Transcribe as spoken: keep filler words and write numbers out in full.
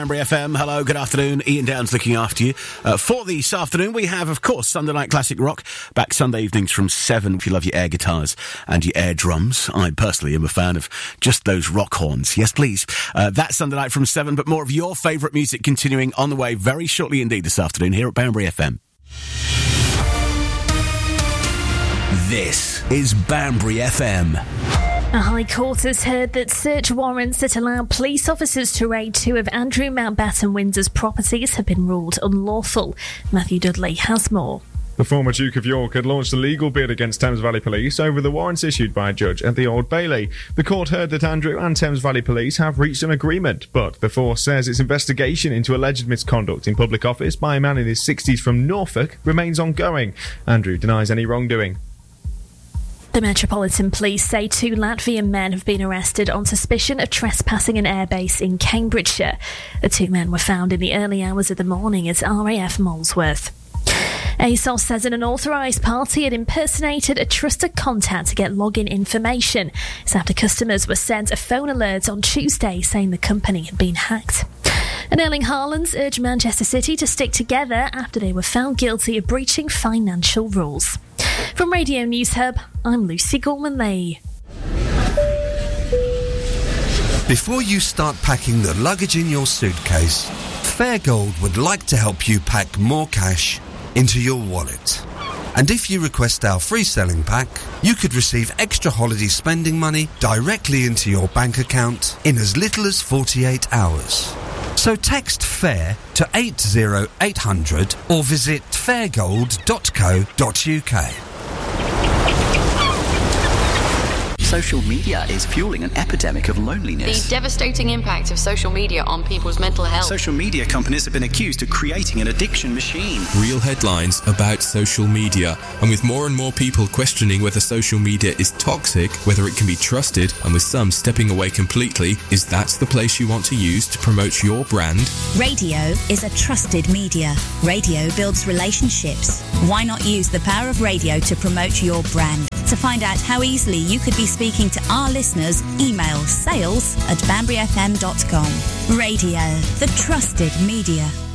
Banbury F M, hello, good afternoon. Ian Downs looking after you. Uh, for this afternoon, we have, of course, Sunday Night Classic Rock, back Sunday evenings from seven. If you love your air guitars and your air drums, I personally am a fan of just those rock horns. Yes, please. Uh, that's Sunday night from seven, but more of your favourite music continuing on the way very shortly indeed this afternoon here at Banbury F M. This is Banbury F M. A High Court has heard that search warrants that allowed police officers to raid two of Andrew Mountbatten Windsor's properties have been ruled unlawful. Matthew Dudley has more. The former Duke of York had launched a legal bid against Thames Valley Police over the warrants issued by a judge at the Old Bailey. The court heard that Andrew and Thames Valley Police have reached an agreement, but the force says its investigation into alleged misconduct in public office by a man in his sixties from Norfolk remains ongoing. Andrew denies any wrongdoing. The Metropolitan Police say two Latvian men have been arrested on suspicion of trespassing an airbase in Cambridgeshire. The two men were found in the early hours of the morning at R A F Molesworth. ASOS says an unauthorised party had impersonated a trusted contact to get login information. It's after customers were sent a phone alert on Tuesday saying the company had been hacked. And Erling Haaland urged Manchester City to stick together after they were found guilty of breaching financial rules. From Radio News Hub, I'm Lucy Gorman-Lee. Before you start packing the luggage in your suitcase, Fairgold would like to help you pack more cash into your wallet. And if you request our free selling pack, you could receive extra holiday spending money directly into your bank account in as little as forty-eight hours. So text FAIR to eight oh eight hundred or visit fairgold dot co dot uk. Social media is fueling an epidemic of loneliness. The devastating impact of social media on people's mental health. Social media companies have been accused of creating an addiction machine. Real headlines about social media. And with more and more people questioning whether social media is toxic, whether it can be trusted, and with some stepping away completely, is that the place you want to use to promote your brand? Radio is a trusted media. Radio builds relationships. Why not use the power of radio to promote your brand? To find out how easily you could be speaking to our listeners, email sales at banbury f m dot com. Radio, the trusted media.